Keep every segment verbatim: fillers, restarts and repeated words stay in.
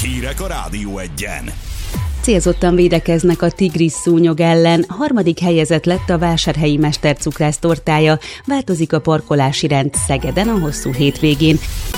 Hírek a Rádió Egyen. Célzottan védekeznek a tigris szúnyog ellen, harmadik helyezett lett a vásárhelyi mestercukrász tortája, változik a parkolási rend Szegeden a hosszú hétvégén.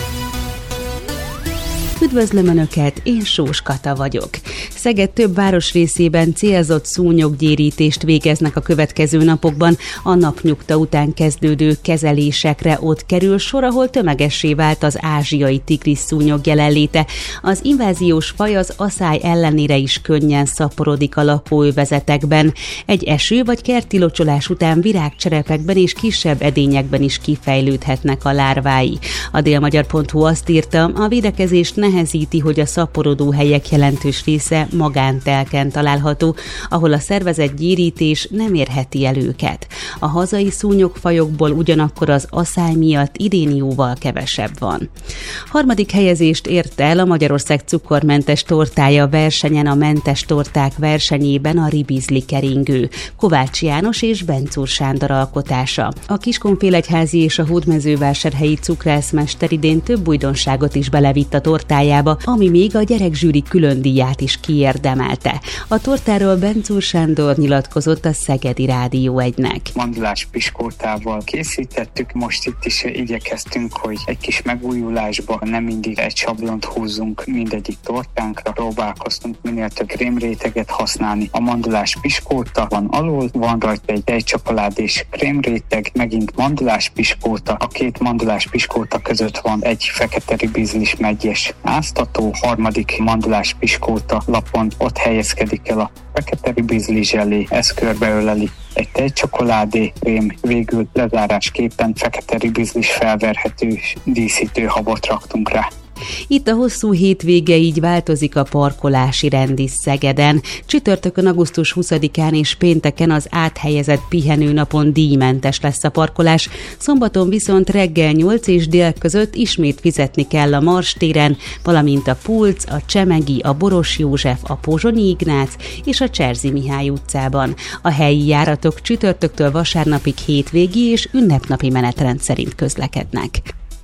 Üdvözlöm Önöket, én Sós Kata vagyok. Szeged több városrészében célzott szúnyoggyérítést végeznek a következő napokban. A napnyugta után kezdődő kezelésekre ott kerül sor, ahol tömegessé vált az ázsiai tigris szúnyog jelenléte. Az inváziós faj az aszály ellenére is könnyen szaporodik a lakóövezetekben. Egy eső vagy kerti locsolás után virágcserepekben és kisebb edényekben is kifejlődhetnek a lárvái. A délmagyar pont hu azt írta, a védekezést nehezíti, hogy a szaporodó helyek jelentős része magántelken található, ahol a szervezett gyérítés nem érheti el őket. A hazai szúnyogfajokból ugyanakkor az aszály miatt idén jóval kevesebb van. Harmadik helyezést ért el a Magyarország cukormentes tortája versenyen a mentes torták versenyében a ribizli keringő, Kovács János és Bencúr Sándor alkotása. A Kiskunfélegyházi és a hódmezővásárhelyi cukrászmester idén több újdonságot is belevitt a tortájába, ami még a gyerekzsűri külön díját is kiérdemelte. A tortáról Bencúr Sándor nyilatkozott a Szegedi Rádió egynek. Mandulás piskótával készítettük, most itt is igyekeztünk, hogy egy kis megújulásba nem mindig egy sablont húzzunk mindegyik tortánkra, próbálkoztunk minél több krémréteget használni. A mandulás piskóta van alul, van rajta egy tejcsokoládés krémréteg, megint mandulás piskóta, a két mandulás piskóta között van egy fekete ribizlis megyes áztató, harmadik mandulás piskóta lapon ott helyezkedik el a fekete ribizli zselé, ez körbeöleli egy tejcsokoládé krém, végül lezárásképpen fekete ribizlis felverhető díszítő habot raktunk rá. Itt a hosszú hétvége így változik a parkolási rend is Szegeden. Csütörtökön augusztus huszadikán és pénteken az áthelyezett pihenőnapon díjmentes lesz a parkolás, szombaton viszont reggel nyolc és dél között ismét fizetni kell a Mars téren, valamint a Pulc, a Csemegi, a Boros József, a Pozsonyi Ignác és a Cserzi Mihály utcában. A helyi járatok csütörtöktől vasárnapig hétvégi és ünnepnapi menetrend szerint közlekednek.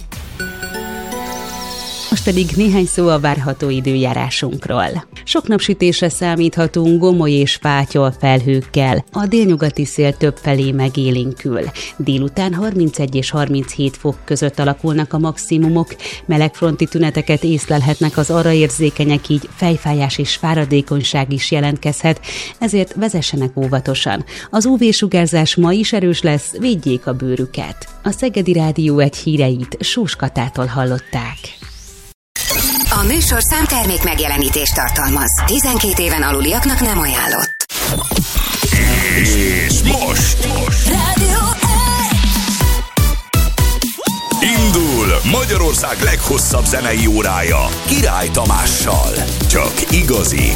Most pedig néhány szó a várható időjárásunkról. Sok napsütésre számíthatunk gomoly és fátyol felhőkkel. A délnyugati szél többfelé megélénkül. Délután harmincegy és harminchét fok között alakulnak a maximumok. Melegfronti tüneteket észlelhetnek az arra érzékenyek, így fejfájás és fáradékonyság is jelentkezhet, ezért vezessenek óvatosan. Az ú vé-sugárzás ma is erős lesz, védjék a bőrüket. A Szegedi Rádió egy híreit Sós Katától hallották. A műsor számtermék megjelenítést tartalmaz. tizenkét éven aluliaknak nem ajánlott. És most, most. Rádió Indul Magyarország leghosszabb zenei órája Király Tamással. Csak igazi